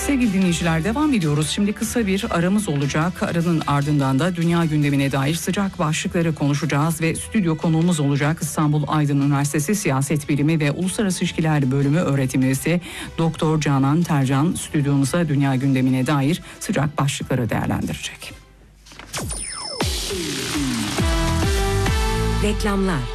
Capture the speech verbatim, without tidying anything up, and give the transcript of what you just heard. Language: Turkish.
Sevgili dinleyiciler, devam ediyoruz. Şimdi kısa bir aramız olacak. Aranın ardından da dünya gündemine dair sıcak başlıkları konuşacağız ve stüdyo konuğumuz olacak İstanbul Aydın Üniversitesi Siyaset Bilimi ve Uluslararası İlişkiler Bölümü öğretim üyesi Doktor Canan Tercan stüdyomuza dünya gündemine dair sıcak başlıkları değerlendirecek. Reklamlar.